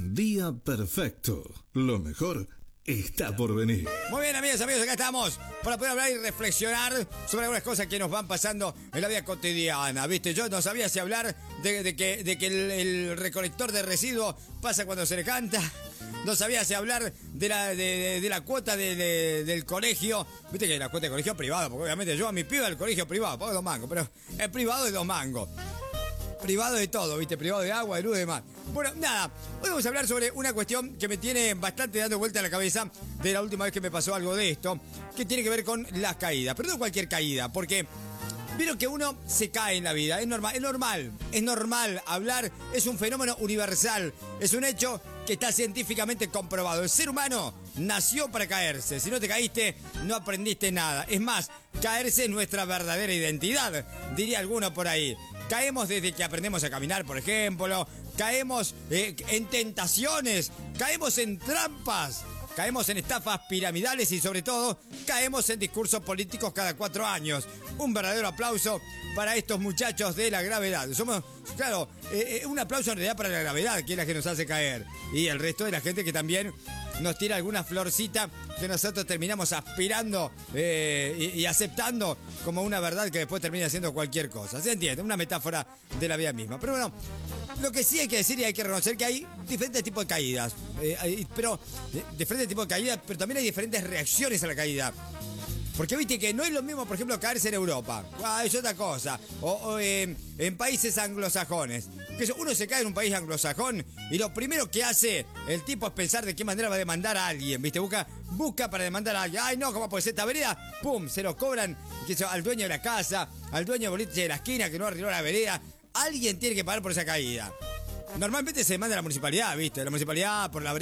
Día perfecto. Lo mejor está por venir. Muy bien, amigas, amigos, acá estamos para poder hablar y reflexionar sobre algunas cosas que nos van pasando en la vida cotidiana, ¿viste? Yo no sabía si hablar de que el recolector de residuos pasa cuando se le canta. No sabía si hablar de la cuota del colegio. Viste que la cuota de colegio privado, porque obviamente yo a mi piba del colegio privado, pago 2 mangos, pero el privado es 2 mangos. Privado de todo, ¿viste? Privado de agua, de luz y demás. Bueno, nada, hoy vamos a hablar sobre una cuestión que me tiene bastante dando vuelta a la cabeza de la última vez que me pasó algo de esto, que tiene que ver con las caídas, pero no cualquier caída, porque vieron que uno se cae en la vida, es normal hablar, es un fenómeno universal, es un hecho que está científicamente comprobado. El ser humano nació para caerse, si no te caíste, no aprendiste nada. Es más, caerse es nuestra verdadera identidad, diría alguno por ahí. Caemos desde que aprendemos a caminar, por ejemplo. Caemos en tentaciones. Caemos en trampas. Caemos en estafas piramidales y sobre todo caemos en discursos políticos cada 4 años. Un verdadero aplauso para estos muchachos de la gravedad. Somos, claro, un aplauso en realidad para la gravedad, que es la que nos hace caer. Y el resto de la gente que también nos tira alguna florcita que nosotros terminamos aspirando y aceptando como una verdad que después termina siendo cualquier cosa. ¿Se entiende? Una metáfora de la vida misma. Pero bueno, lo que sí hay que decir y hay que reconocer que hay diferentes tipos de caídas. Diferentes tipos de caídas, pero también hay diferentes reacciones a la caída. Porque viste que no es lo mismo, por ejemplo, caerse en Europa. Es otra cosa. O en países anglosajones. Que uno se cae en un país anglosajón y lo primero que hace el tipo es pensar de qué manera va a demandar a alguien. ¿Viste? Busca para demandar a alguien. Ay, no, ¿cómo puede ser esta vereda? ¡Pum! Se lo cobran al dueño de la casa, al dueño de boliche de la esquina que no arregló la vereda. Alguien tiene que pagar por esa caída. Normalmente se demanda a la municipalidad, ¿viste? La municipalidad por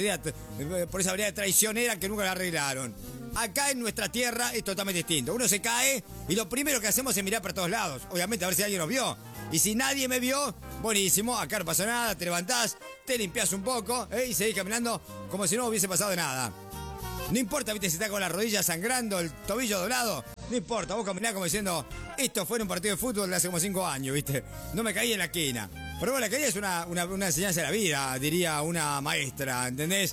esa vereda traicionera que nunca la arreglaron. Acá en nuestra tierra es totalmente distinto. Uno se cae y lo primero que hacemos es mirar para todos lados. Obviamente a ver si alguien nos vio. Y si nadie me vio, buenísimo, acá no pasó nada, te levantás, te limpiás un poco y seguís caminando como si no hubiese pasado nada. No importa, viste, si está con las rodillas sangrando, el tobillo doblado, no importa, vos caminás como diciendo, esto fue en un partido de fútbol de hace como 5 años, viste, no me caí en la esquina. Pero bueno, la caída es una enseñanza de la vida, diría una maestra, ¿entendés?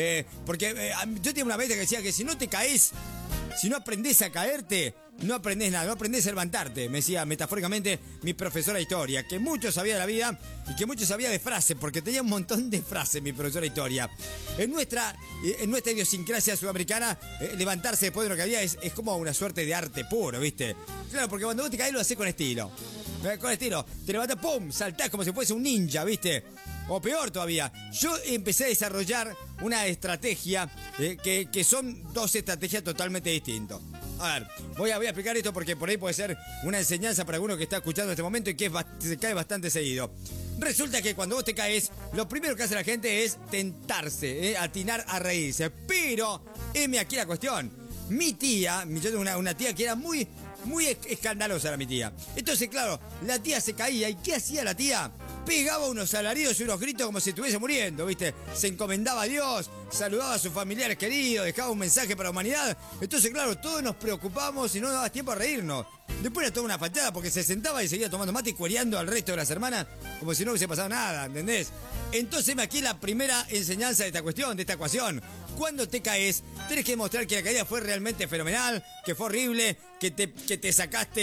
Porque yo tenía una maestra que decía que si no te caes, si no aprendés a caerte, no aprendés nada, no aprendés a levantarte, me decía metafóricamente mi profesora de historia, que mucho sabía de la vida y que mucho sabía de frases, porque tenía un montón de frases mi profesora de historia. En nuestra idiosincrasia sudamericana, levantarse después de lo que había es como una suerte de arte puro, ¿viste? Claro, porque cuando vos te caes lo hacés con estilo. Con estilo, te levantás, ¡pum!, saltás como si fuese un ninja, ¿viste? O peor todavía, yo empecé a desarrollar una estrategia que son 2 estrategias totalmente distintas. A ver, voy a explicar esto porque por ahí puede ser una enseñanza para alguno que está escuchando en este momento y que se cae bastante seguido. Resulta que cuando vos te caes, lo primero que hace la gente es tentarse, atinar a reírse. Pero, heme aquí la cuestión. Mi tía, yo tengo una tía que era muy escandalosa, era mi tía. Entonces, claro, la tía se caía. ¿Y qué hacía la tía? Pegaba unos alaridos y unos gritos como si estuviese muriendo, ¿viste? Se encomendaba a Dios, saludaba a sus familiares queridos, dejaba un mensaje para la humanidad. Entonces, claro, todos nos preocupamos y no daba tiempo a reírnos. Después era toda una fachada porque se sentaba y seguía tomando mate y cuereando al resto de las hermanas como si no hubiese pasado nada, ¿entendés? Entonces, aquí la primera enseñanza de esta cuestión, de esta ecuación. Cuando te caes, tenés que demostrar que la caída fue realmente fenomenal, que fue horrible, que te sacaste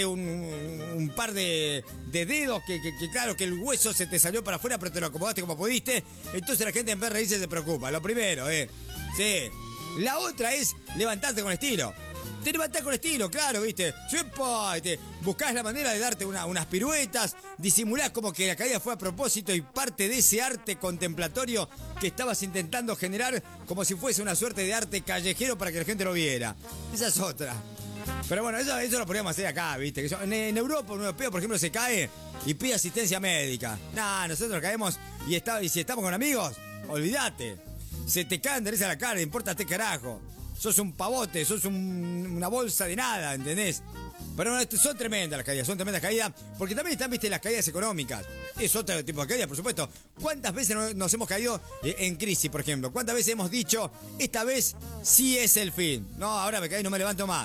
un par de dedos, que claro, que el hueso se te salió para afuera, pero te lo acomodaste como pudiste. Entonces la gente en vez de reírse se preocupa. Lo primero, sí. La otra es levantarte con estilo. Te levantás con estilo, claro, ¿viste? Buscás la manera de darte unas piruetas, disimulás como que la caída fue a propósito y parte de ese arte contemplatorio que estabas intentando generar como si fuese una suerte de arte callejero para que la gente lo viera. Esa es otra. Pero bueno, eso lo podríamos hacer acá, ¿viste? En Europa, un europeo, por ejemplo, se cae y pide asistencia médica. Nosotros caemos y si estamos con amigos, olvídate. Se te cae endereza la cara, importa carajo. Sos un pavote, sos una bolsa de nada, ¿entendés? Pero bueno, son tremendas las caídas, porque también están, viste, las caídas económicas. Es otro tipo de caídas, por supuesto. ¿Cuántas veces nos hemos caído en crisis, por ejemplo? ¿Cuántas veces hemos dicho, esta vez sí es el fin? No, ahora me caí, no me levanto más.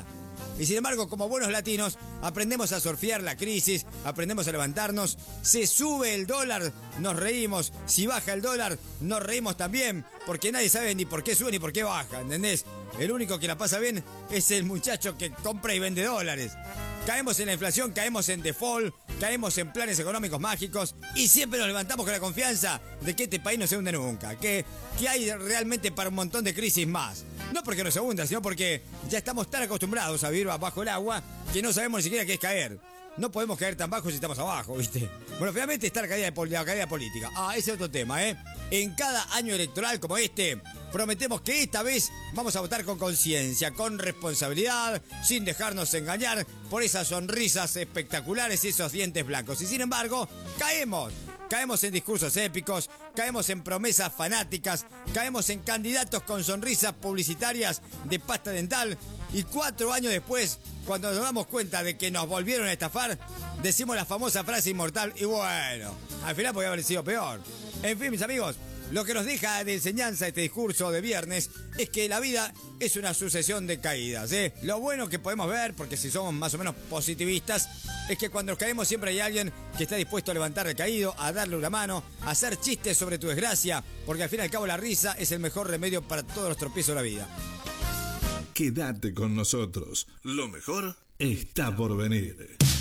Y sin embargo, como buenos latinos, aprendemos a surfear la crisis, aprendemos a levantarnos. Se sube el dólar, nos reímos. Si baja el dólar, nos reímos también, porque nadie sabe ni por qué sube ni por qué baja, ¿entendés? El único que la pasa bien es el muchacho que compra y vende dólares. Caemos en la inflación, caemos en default, caemos en planes económicos mágicos y siempre nos levantamos con la confianza de que este país no se hunde nunca, que hay realmente para un montón de crisis más. No porque no se hunda, sino porque ya estamos tan acostumbrados a vivir bajo el agua que no sabemos ni siquiera qué es caer. No podemos caer tan bajo si estamos abajo, ¿viste? Bueno, finalmente está la caída política. Ese es otro tema, ¿eh? En cada año electoral como este, prometemos que esta vez vamos a votar con conciencia, con responsabilidad, sin dejarnos engañar por esas sonrisas espectaculares y esos dientes blancos. Y sin embargo, caemos. Caemos en discursos épicos, caemos en promesas fanáticas, caemos en candidatos con sonrisas publicitarias de pasta dental y 4 años después, cuando nos damos cuenta de que nos volvieron a estafar, decimos la famosa frase inmortal y bueno, al final podría haber sido peor. En fin, mis amigos, lo que nos deja de enseñanza este discurso de viernes es que la vida es una sucesión de caídas, ¿eh? Lo bueno que podemos ver, porque si somos más o menos positivistas, es que cuando nos caemos siempre hay alguien que está dispuesto a levantar al caído, a darle una mano, a hacer chistes sobre tu desgracia, porque al fin y al cabo la risa es el mejor remedio para todos los tropiezos de la vida. Quédate con nosotros. Lo mejor está por venir.